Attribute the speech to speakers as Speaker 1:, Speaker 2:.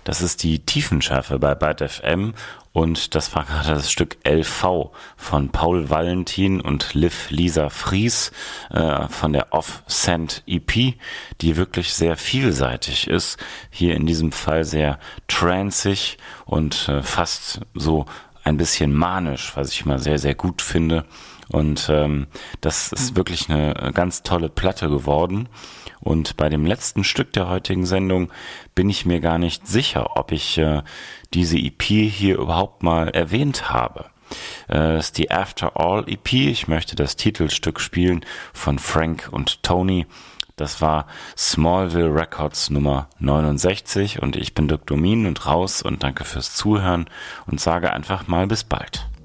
Speaker 1: Das ist die Tiefenschärfe bei Byte FM und das war gerade das Stück LV von Paul Valentin und Liv Lisa Fries von der Off-Scent EP, die wirklich sehr vielseitig ist. Hier in diesem Fall sehr tranceig und fast so ein bisschen manisch, was ich mal sehr, sehr gut finde. Und das ist wirklich eine ganz tolle Platte geworden. Und bei dem letzten Stück der heutigen Sendung bin ich mir gar nicht sicher, ob ich diese EP hier überhaupt mal erwähnt habe. Das ist die After All EP. Ich möchte das Titelstück spielen von Frank und Tony. Das war Smallville Records Nummer 69 und ich bin Dirk Domin und raus und danke fürs Zuhören und sage einfach mal bis bald.